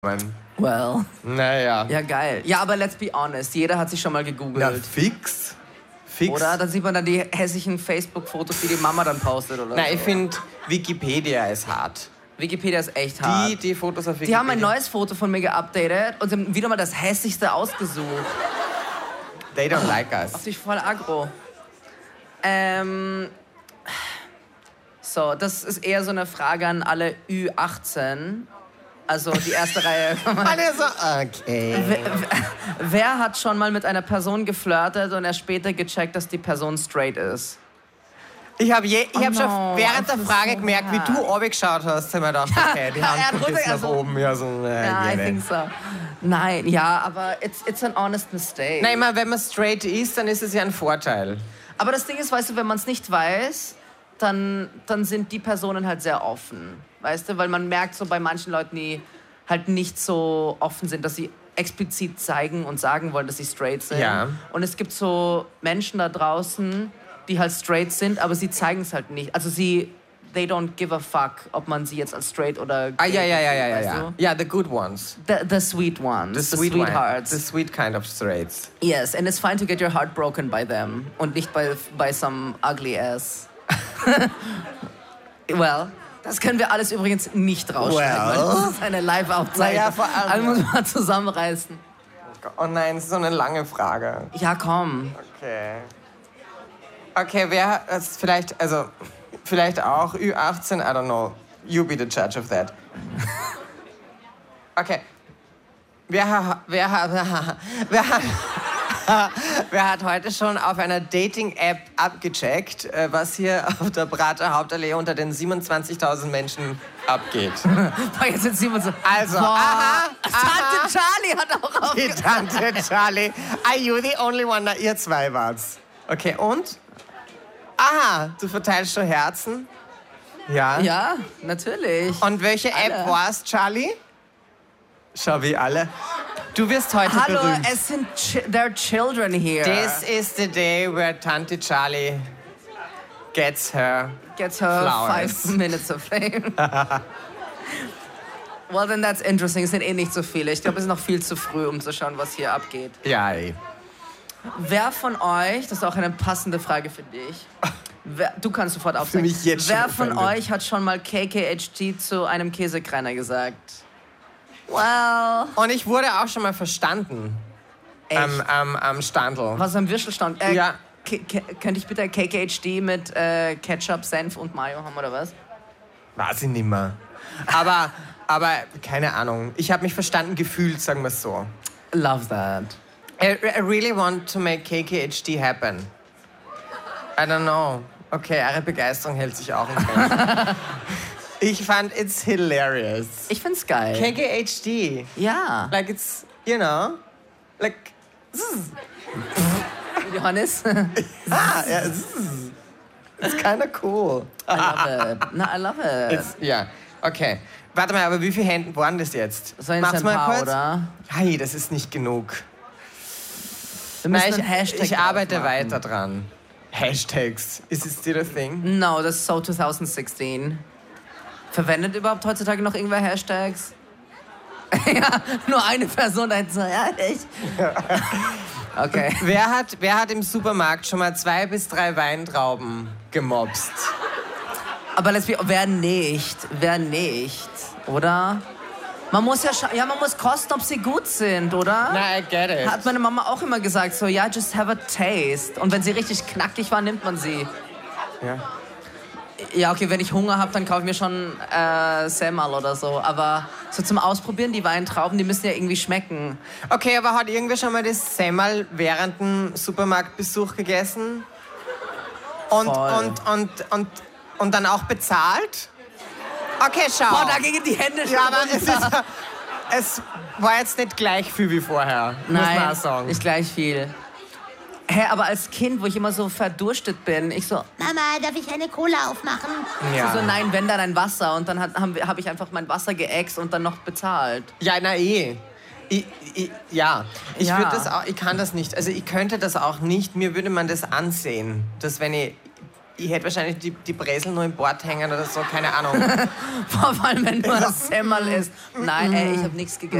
Well. Naja. Ja, geil. Ja, aber let's be honest, jeder hat sich schon mal gegoogelt. Na, fix. Oder? Dann sieht man dann die hässlichen Facebook-Fotos, die Mama dann postet oder Nein, so. ich finde, Wikipedia ist hart. Wikipedia ist echt hart. Die Fotos auf Wikipedia. Die haben ein neues Foto von mir geupdatet und haben wieder mal das hässlichste ausgesucht. They don't like us. Auf dich voll aggro. So, das ist eher so eine Frage an alle Ü18. Also die erste Reihe. Alle so, okay. Wer hat schon mal mit einer Person geflirtet und erst später gecheckt, dass die Person straight ist? Ich habe hab no, schon während der Frage so gemerkt, wie hart. du runtergeschaut hast, haben wir gedacht, okay, die Hand kommt jetzt nach oben. Ja, so, Ja, I think so. Nein, ja, aber it's an honest mistake. Nein, immer wenn man straight ist, dann ist es ja ein Vorteil. Aber das Ding ist, weißt du, wenn man es nicht weiß, dann sind die Personen halt sehr offen. Weißt du, weil man merkt so bei manchen Leuten, die halt nicht so offen sind, dass sie explizit zeigen und sagen wollen, dass sie straight sind. Ja. Und es gibt so Menschen da draußen, die halt straight sind, aber sie zeigen es halt nicht. Also they don't give a fuck, ob man sie jetzt als straight oder Ah, ja. weißt du? Ja, the good ones. The sweet ones, the sweethearts. The sweet kind of straights. Yes, and it's fine to get your heart broken by them und nicht by some ugly ass. Well, das können wir alles übrigens nicht rausschneiden, weil das ist eine Live-Aufzeichnung. Naja, vor allem- Also muss man zusammenreißen. Oh nein, das ist so eine lange Frage. Ja, komm. Okay, wer ist vielleicht auch Ü18, I don't know. You be the judge of that. Okay. Wer hat heute schon auf einer Dating-App abgecheckt, was hier auf der Prater Hauptallee unter den 27.000 Menschen abgeht? Boah, jetzt sind 27. Also, Boah, aha. Tante Charlie hat auch Die Tante Charlie. Are you the only one? Na, ihr zwei wart's. Okay, und? Aha, du verteilst schon Herzen? Ja. Ja, natürlich. Und welche App Alle. war's, Charlie? Schau, wie alle. Du wirst heute Hallo, berühmt. es sind there are children here. This is the day where Tante Charlie gets her Flowers. 5 flowers. minutes of fame. Well, then that's interesting. Es sind eh nicht so viele. Ich glaube, es ist noch viel zu früh, um zu schauen, was hier abgeht. Ja, ey. Wer von euch, das ist auch eine passende Frage für dich, du kannst sofort aufsagen, mich jetzt schon wer von offended. euch hat schon mal KKHG zu einem Käsekreiner gesagt? Well, Und ich wurde auch schon mal verstanden. echt? Am Standl. Was am Würstelstand? Ja. Könnte ich bitte KKHD mit Ketchup, Senf und Mayo haben, oder was? Weiß ich nicht mehr. Aber keine Ahnung. Ich habe mich verstanden gefühlt, sagen wir es so. Love that. I really want to make KKHD happen. I don't know. Okay, eure Begeisterung hält sich auch im Grenzen. Ich fand it's hilarious. Ich find's geil. KKHD. Ja. Like it's, you know, like... Johannes? ja, it's kind of cool. I love it. No, I love it. Ja, okay. Warte mal, aber wie viele Händen waren das jetzt? So ein Mach's mal paar, kurz. oder? Hey, das ist nicht genug. Wir müssen Nein, einen Hashtag ich arbeite drauf machen. weiter dran. Hashtags. Is it still a thing? No, das ist so 2016. Verwendet überhaupt heutzutage noch irgendwer Hashtags? Ja, nur eine Person da hinten so, ja, ich. Okay. Wer hat im Supermarkt schon mal 2 bis 3 Weintrauben gemobst? Aber wer nicht? Wer nicht? Oder? Man muss man muss kosten, ob sie gut sind, oder? Na, I get it. Hat meine Mama auch immer gesagt, so, ja, just have a taste. Und wenn sie richtig knackig war, nimmt man sie. Ja. Ja, okay, wenn ich Hunger habe, dann kaufe ich mir schon Semmel oder so. Aber so zum Ausprobieren, die Weintrauben, die müssen ja irgendwie schmecken. Okay, aber hat irgendwer schon mal das Semmel während dem Supermarktbesuch gegessen? Voll. Und dann auch bezahlt? Okay, schau. Boah, da gingen die Hände schon Ja, aber runter. es war jetzt nicht gleich viel wie vorher, muss man Nein, auch sagen. nicht gleich viel. Hä, aber als Kind, wo ich immer so verdurstet bin, ich so, Mama, darf ich eine Cola aufmachen? Ja, so nein, wenn dann ein Wasser. Und dann hab ich einfach mein Wasser geäxt und dann noch bezahlt. ja na eh. Ich Ja. würde das auch, ich kann das nicht. Also ich könnte das auch nicht. Mir würde man das ansehen, dass wenn ich Ich hätte wahrscheinlich die Bresel nur im Bord hängen oder so, keine Ahnung. Vor allem, wenn du ein Semmel isst. Nein, ey, ich habe nichts gegessen.